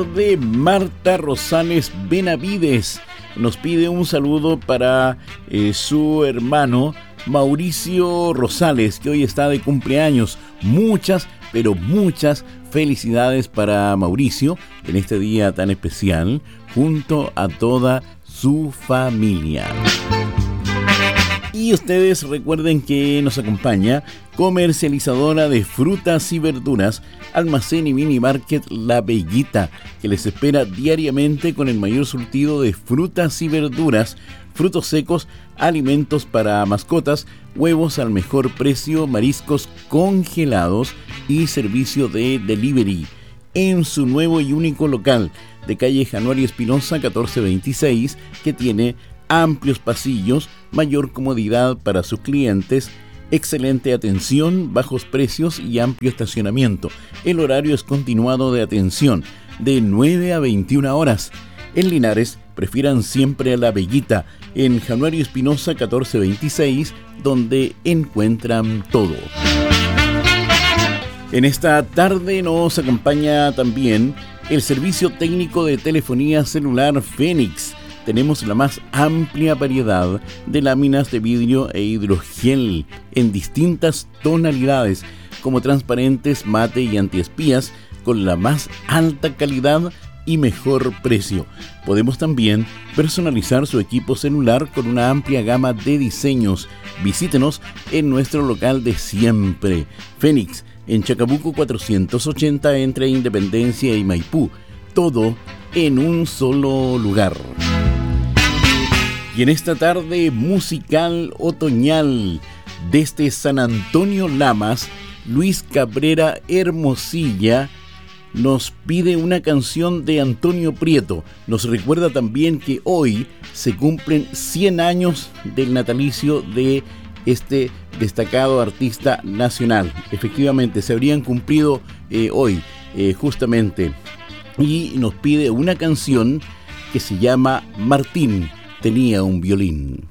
De Marta Rosales Benavides nos pide un saludo para su hermano Mauricio Rosales, que hoy está de cumpleaños. Muchas, pero muchas felicidades para Mauricio en este día tan especial, junto a toda su familia. Y ustedes recuerden que nos acompaña comercializadora de frutas y verduras, almacén y mini market La Veguita, que les espera diariamente con el mayor surtido de frutas y verduras, frutos secos, alimentos para mascotas, huevos al mejor precio, mariscos congelados y servicio de delivery. En su nuevo y único local de calle Januario Espinosa 1426, que tiene amplios pasillos, mayor comodidad para sus clientes, excelente atención, bajos precios y amplio estacionamiento. El horario es continuado de atención, de 9 a 21 horas. En Linares, prefieran siempre a La Veguita, en Januario Espinosa 1426, donde encuentran todo. En esta tarde nos acompaña también el servicio técnico de telefonía celular Fénix. Tenemos la más amplia variedad de láminas de vidrio e hidrogel en distintas tonalidades, como transparentes, mate y antiespías, con la más alta calidad y mejor precio. Podemos también personalizar su equipo celular con una amplia gama de diseños. Visítenos en nuestro local de siempre, Fénix, en Chacabuco 480, entre Independencia y Maipú. Todo en un solo lugar. Y en esta tarde musical otoñal, desde San Antonio Lamas, Luis Cabrera Hermosilla nos pide una canción de Antonio Prieto. Nos recuerda también que hoy se cumplen 100 años del natalicio de este destacado artista nacional. Efectivamente, se habrían cumplido hoy, justamente. Y nos pide una canción que se llama Martín tenía un violín.